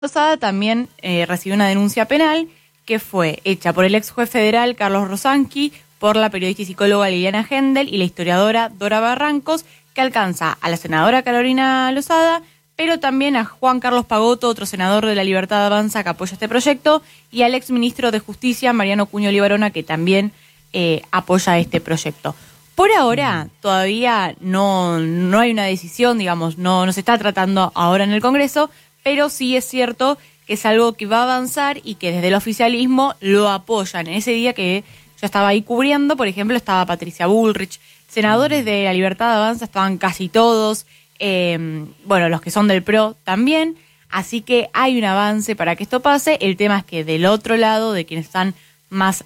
Lozada también recibió una denuncia penal que fue hecha por el ex juez federal Carlos Rosanqui, por la periodista y psicóloga Liliana Hendel y la historiadora Dora Barrancos, que alcanza a la senadora Carolina Lozada, pero también a Juan Carlos Pagotto, otro senador de La Libertad Avanza que apoya este proyecto, y al ex ministro de Justicia, Mariano Cuño Libarona, que también apoya este proyecto. Por ahora, todavía no hay una decisión, digamos, no se está tratando ahora en el Congreso, pero sí es cierto que es algo que va a avanzar y que desde el oficialismo lo apoyan. En ese día que yo estaba ahí cubriendo, por ejemplo, estaba Patricia Bullrich, senadores de La Libertad Avanza estaban casi todos, los que son del PRO también, así que hay un avance para que esto pase. El tema es que del otro lado, de quienes están más,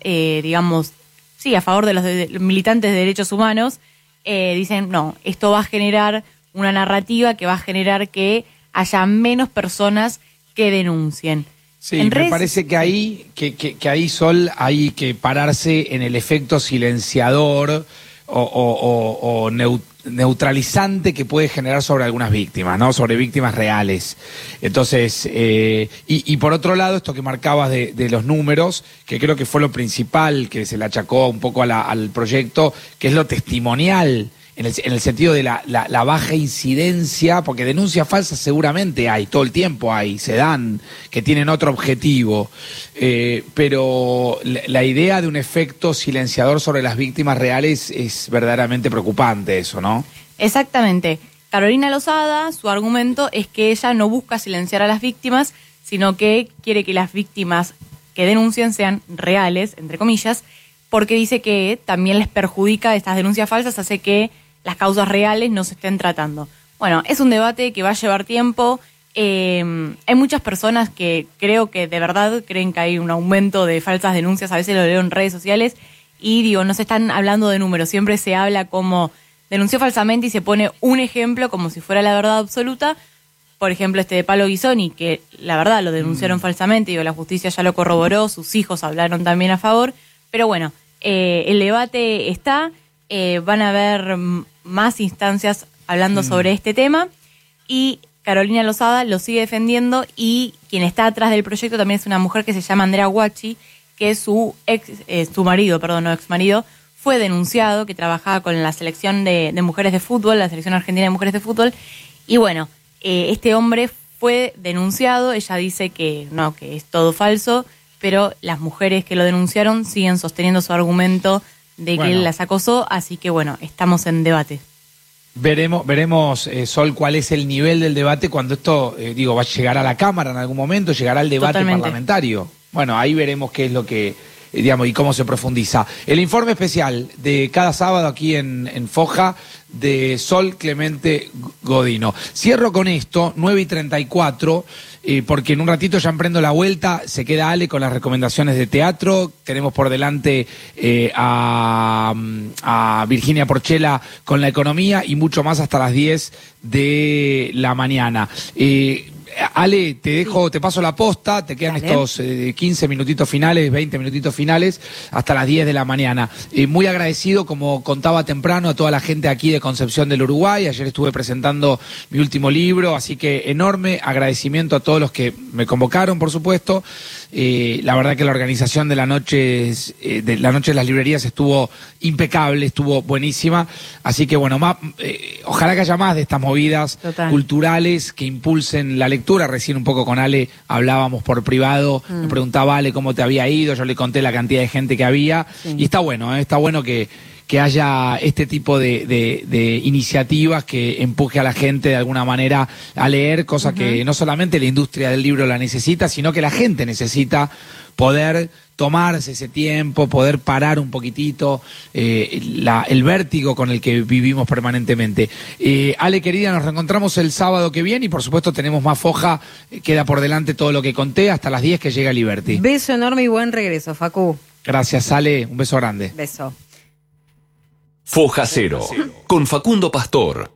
a favor de los militantes de derechos humanos, dicen, no, esto va a generar una narrativa que va a generar que haya menos personas que denuncien. Sí, me parece que ahí, Sol, hay que pararse en el efecto silenciador o neutralizante que puede generar sobre algunas víctimas, ¿no? Sobre víctimas reales. Entonces, y por otro lado, esto que marcabas de los números, que creo que fue lo principal que se le achacó un poco al proyecto, que es lo testimonial, en el sentido de la baja incidencia, porque denuncias falsas seguramente hay, todo el tiempo hay, se dan, que tienen otro objetivo, pero la idea de un efecto silenciador sobre las víctimas reales es verdaderamente preocupante eso, ¿no? Exactamente. Carolina Lozada, su argumento es que ella no busca silenciar a las víctimas, sino que quiere que las víctimas que denuncian sean reales, entre comillas, porque dice que también les perjudica estas denuncias falsas, hace que las causas reales no se estén tratando. Bueno, es un debate que va a llevar tiempo. Hay muchas personas que creo que de verdad creen que hay un aumento de falsas denuncias, a veces lo leo en redes sociales, y no se están hablando de números, siempre se habla como denunció falsamente y se pone un ejemplo como si fuera la verdad absoluta. Por ejemplo, de Palo Guisoni, que la verdad lo denunciaron falsamente, la justicia ya lo corroboró, sus hijos hablaron también a favor, pero bueno, el debate está, van a haber más instancias hablando sobre este tema, y Carolina Lozada lo sigue defendiendo, y quien está atrás del proyecto también es una mujer que se llama Andrea Guacci, que su ex marido, fue denunciado, que trabajaba con la selección de mujeres de fútbol, la selección argentina de mujeres de fútbol, y bueno, este hombre fue denunciado. Ella dice que no, que es todo falso, pero las mujeres que lo denunciaron siguen sosteniendo su argumento de que él las acosó, así que bueno, estamos en debate. Veremos, Sol, cuál es el nivel del debate cuando esto, va a llegar a la Cámara en algún momento, llegará al debate parlamentario. Bueno, ahí veremos qué es lo que, y cómo se profundiza. El informe especial de cada sábado aquí en Foja, de Sol Clemente Godino. Cierro con esto, 9:34, porque en un ratito ya emprendo la vuelta, se queda Ale con las recomendaciones de teatro, tenemos por delante a Virginia Porchela con la economía y mucho más hasta las 10 de la mañana. Ale, te paso la posta, te quedan estos 15 minutitos finales, 20 minutitos finales, hasta las 10 de la mañana. Muy agradecido, como contaba temprano, a toda la gente aquí de Concepción del Uruguay. Ayer estuve presentando mi último libro, así que enorme agradecimiento a todos los que me convocaron, por supuesto. La verdad que la organización de la noche de las librerías estuvo impecable, estuvo buenísima. Así que bueno, ojalá que haya más de estas movidas culturales que impulsen la lectura. Recién un poco con Ale hablábamos por privado, me preguntaba Ale cómo te había ido, yo le conté la cantidad de gente que había, y está bueno que haya este tipo de iniciativas que empuje a la gente de alguna manera a leer, cosa que no solamente la industria del libro la necesita, sino que la gente necesita poder tomarse ese tiempo, poder parar un poquitito el vértigo con el que vivimos permanentemente. Ale, querida, nos reencontramos el sábado que viene y por supuesto tenemos más Foja, queda por delante todo lo que conté, hasta las 10 que llega Liberty. Beso enorme y buen regreso, Facu. Gracias, Ale, un beso grande. Beso. Foja Cero, con Facundo Pastor.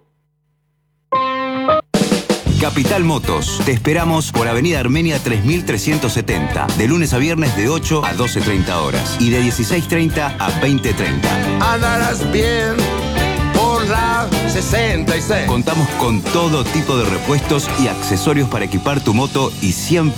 Capital Motos. Te esperamos por Avenida Armenia 3370, de lunes a viernes de 8 a 12:30 horas y de 16:30 a 20:30. Andarás bien por en la 66. Contamos con todo tipo de repuestos y accesorios para equipar tu moto y siempre